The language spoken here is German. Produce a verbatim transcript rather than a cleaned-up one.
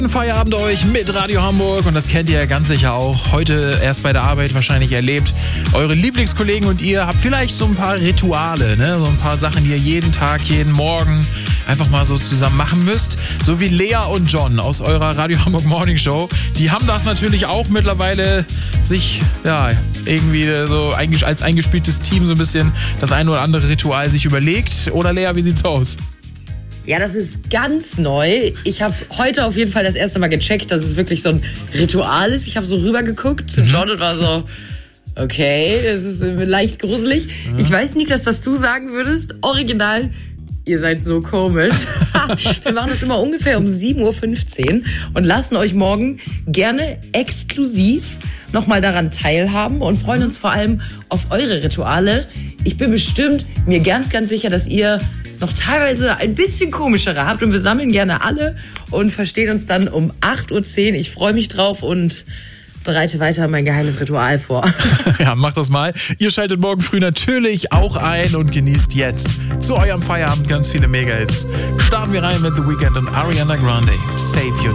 Feierabend euch mit Radio Hamburg und das kennt ihr ja ganz sicher auch. Heute erst bei der Arbeit wahrscheinlich erlebt. Eure Lieblingskollegen und ihr habt vielleicht so ein paar Rituale, ne? So ein paar Sachen, die ihr jeden Tag, jeden Morgen einfach mal so zusammen machen müsst. So wie Lea und John aus eurer Radio Hamburg Morning Show. Die haben das natürlich auch mittlerweile sich, ja, irgendwie so als eingespieltes Team so ein bisschen das ein oder andere Ritual sich überlegt. Oder Lea, wie sieht's aus? Ja, das ist ganz neu. Ich habe heute auf jeden Fall das erste Mal gecheckt, dass es wirklich so ein Ritual ist. Ich habe so rübergeguckt zu John und war so, okay, das ist leicht gruselig. Mhm. Ich weiß, Niklas, dass du sagen würdest, original, ihr seid so komisch. Wir machen das immer ungefähr um sieben Uhr fünfzehn und lassen euch morgen gerne exklusiv nochmal daran teilhaben und freuen uns vor allem auf eure Rituale. Ich bin bestimmt mir ganz, ganz sicher, dass ihr noch teilweise ein bisschen komischere habt und wir sammeln gerne alle und verstehen uns dann um acht Uhr zehn. Ich freue mich drauf und bereite weiter mein geheimes Ritual vor. Ja, macht das mal. Ihr schaltet morgen früh natürlich auch ein und genießt jetzt zu eurem Feierabend ganz viele Mega-Hits. Starten wir rein mit The Weeknd und Ariana Grande. Save You.